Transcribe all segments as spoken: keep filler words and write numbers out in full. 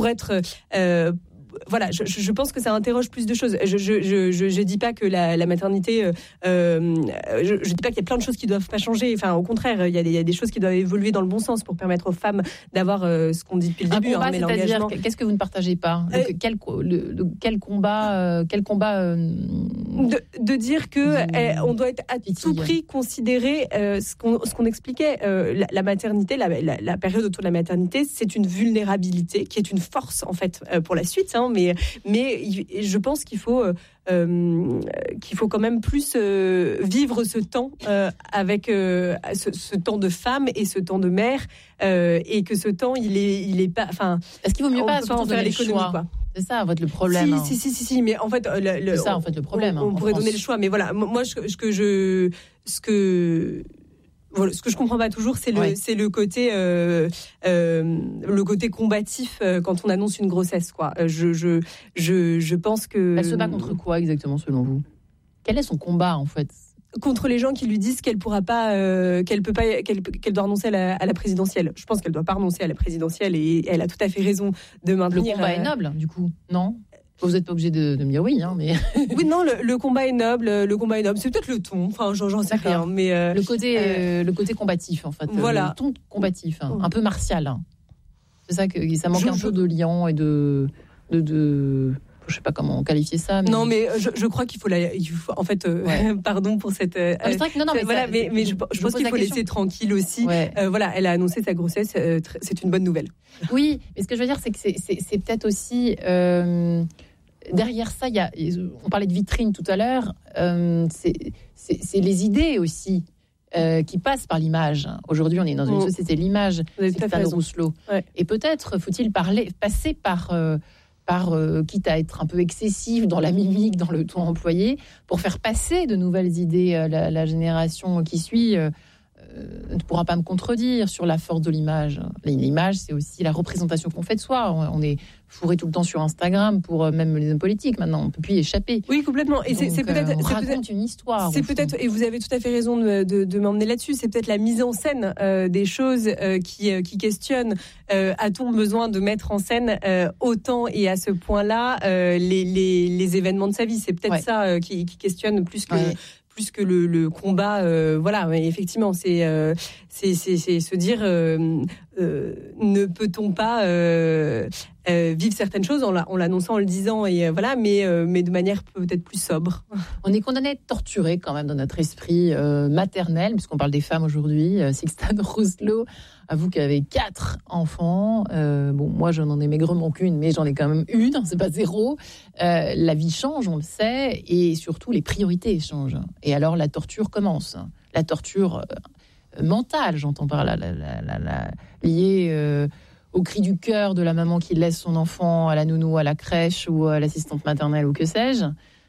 pour être euh, voilà, je, je pense que ça interroge plus de choses. Je je je je, je dis pas que la, la maternité, euh, je, je dis pas qu'il y a plein de choses qui doivent pas changer. Enfin, au contraire, il y a des, il y a des choses qui doivent évoluer dans le bon sens pour permettre aux femmes d'avoir euh, ce qu'on dit depuis le un début. Combat, hein, mais c'est-à-dire, l'engagement. qu'est-ce que vous ne partagez pas euh, le, quel, le, le, quel combat, euh, quel combat euh, de, de dire que eh, on doit être à tout prix considéré euh, ce qu'on ce qu'on expliquait. Euh, la, la maternité, la, la, la période autour de la maternité, c'est une vulnérabilité qui est une force en fait euh, pour la suite. Hein, mais mais je pense qu'il faut euh, qu'il faut quand même plus euh, vivre ce temps euh, avec euh, ce, ce temps de femme et ce temps de mère euh, et que ce temps il est il est pas enfin est-ce qu'il vaut mieux pas pas en faire l'économie quoi. C'est ça en fait le problème. Si hein. si, si si si mais en fait le, le, c'est ça en fait le problème. On, on hein, pourrait France. donner le choix mais voilà moi ce que je ce que Voilà, ce que je comprends pas toujours, c'est le, ouais. c'est le côté, euh, euh, le côté combatif euh, quand on annonce une grossesse, quoi. Je, je, je, je pense que. Elle se bat contre quoi exactement, selon vous ? Quel est son combat, en fait ? Contre les gens qui lui disent qu'elle pourra pas, euh, qu'elle peut pas, qu'elle, qu'elle doit renoncer à la, à la présidentielle. Je pense qu'elle doit pas renoncer à la présidentielle et elle a tout à fait raison de maintenir. Le combat euh... est noble, du coup, non ? Vous n'êtes pas obligé de, de me dire oui, hein, mais... Oui, non, le, le combat est noble, le combat est noble. C'est peut-être le ton, enfin, j'en, j'en sais D'accord. rien, mais... Euh, le, côté, euh, le côté combatif, en fait. Voilà. Le ton combatif, hein, un peu martial. Hein. C'est ça que ça manque je, un je... peu de liant et de... de, de... Je sais pas comment qualifier ça. Mais... Non, mais je, je crois qu'il faut la. Il faut, en fait, euh, ouais. pardon pour cette. Euh, non, mais c'est vrai que non, non, mais voilà, ça, mais, mais je, je, je pense qu'il faut laisser tranquille aussi. Ouais. Euh, voilà, elle a annoncé sa grossesse. Euh, tr- c'est une bonne nouvelle. Oui, mais ce que je veux dire, c'est que c'est, c'est, c'est peut-être aussi. Euh, derrière ça, il y a. On parlait de vitrine tout à l'heure. Euh, c'est, c'est, c'est les idées aussi. Euh, qui passe par l'image. Aujourd'hui, on est dans une mmh. société de l'image. C'est Stéphane Rousselot. Ouais. Et peut-être faut-il parler, passer par, euh, par euh, quitte à être un peu excessif dans la mimique, dans le ton employé, pour faire passer de nouvelles idées. Euh, la, la génération qui suit euh, ne pourra pas me contredire sur la force de l'image. L'image, c'est aussi la représentation qu'on fait de soi. On est fourré tout le temps sur Instagram pour même les hommes politiques. Maintenant, on ne peut plus y échapper. Oui, complètement. Et c'est, Donc, c'est peut-être, euh, on c'est raconte peut-être une histoire. C'est peut-être, et vous avez tout à fait raison de, de, de m'emmener là-dessus. C'est peut-être la mise en scène euh, des choses euh, qui, euh, qui questionnent. Euh, a-t-on besoin de mettre en scène euh, autant et à ce point-là euh, les, les, les événements de sa vie ? C'est peut-être ouais. ça euh, qui, qui questionne plus que. Ouais. plus que le, le combat, euh, voilà, mais effectivement, c'est, euh, c'est, c'est, c'est se dire, euh, euh, ne peut-on pas euh, euh, vivre certaines choses en, en l'annonçant, en le disant, et euh, voilà, mais, euh, mais de manière peut-être plus sobre. On est condamné à être torturé quand même dans notre esprit euh, maternel, puisqu'on parle des femmes aujourd'hui. Euh, Sixtane Rousselot, à vous qui avez quatre enfants, euh, bon, moi je n'en ai maigrement qu'une, mais j'en ai quand même une, c'est pas zéro. Euh, la vie change, on le sait, et surtout les priorités changent. Et alors la torture commence, la torture euh, mentale, j'entends par là, la, la, la, la, liée euh, au cri du cœur de la maman qui laisse son enfant à la nounou, à la crèche ou à l'assistante maternelle ou que sais-je.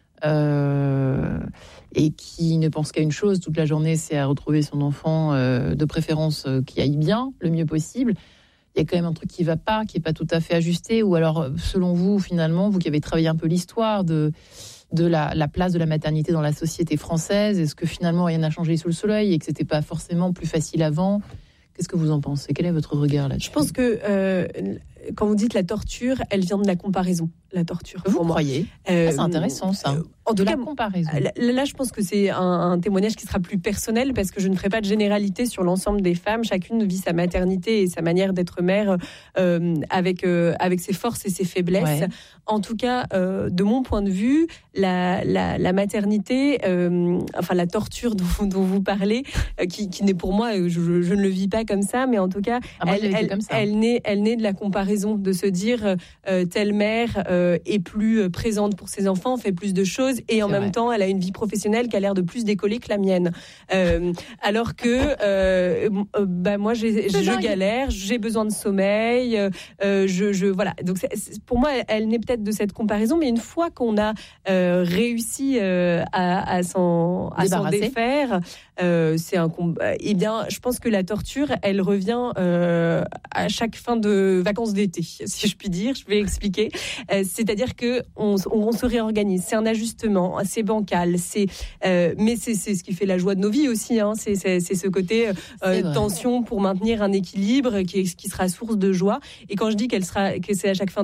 Euh, et qui ne pense qu'à une chose toute la journée, c'est à retrouver son enfant, euh, de préférence euh, qui aille bien, le mieux possible. Il y a quand même un truc qui ne va pas, qui n'est pas tout à fait ajusté, ou alors, selon vous, finalement, vous qui avez travaillé un peu l'histoire de, de la, la place de la maternité dans la société française, est-ce que finalement rien n'a changé sous le soleil et que ce n'était pas forcément plus facile avant ? Qu'est-ce que vous en pensez ? Quel est votre regard là-dessus ? Je pense que euh, quand vous dites la torture, elle vient de la comparaison. La torture. Vous croyez ? euh, ah, c'est intéressant ça. Euh, en de tout la cas, comparaison. Là, là, je pense que c'est un, un témoignage qui sera plus personnel parce que je ne ferai pas de généralité sur l'ensemble des femmes. Chacune vit sa maternité et sa manière d'être mère euh, avec euh, avec ses forces et ses faiblesses. Ouais. En tout cas, euh, de mon point de vue, la la, la maternité, euh, enfin la torture dont, dont vous parlez, euh, qui, qui n'est pour moi, je, je, je ne le vis pas comme ça, mais en tout cas, ah, moi, elle elle, comme ça. elle naît elle naît de la comparaison, de se dire euh, telle mère euh, est plus présente pour ses enfants, fait plus de choses et en c'est même vrai. Temps elle a une vie professionnelle qui a l'air de plus décoller que la mienne euh, alors que euh, bah moi j'ai, je dingue. galère, j'ai besoin de sommeil, euh, je, je voilà donc c'est, c'est, pour moi elle, elle naît peut-être de cette comparaison, mais une fois qu'on a euh, réussi euh, à, à s'en à s'en défaire, euh, c'est un combat. Eh bien je pense que la torture elle revient euh, à chaque fin de vacances d'été, si je puis dire. Je vais expliquer, euh, c'est-à-dire que On, on se réorganise, c'est un ajustement, c'est bancal, c'est, euh, mais c'est, c'est ce qui fait la joie de nos vies aussi, hein. c'est, c'est, c'est ce côté euh, tension pour maintenir un équilibre qui, est, qui sera source de joie. Et quand je dis qu'elle sera, que c'est à chaque fin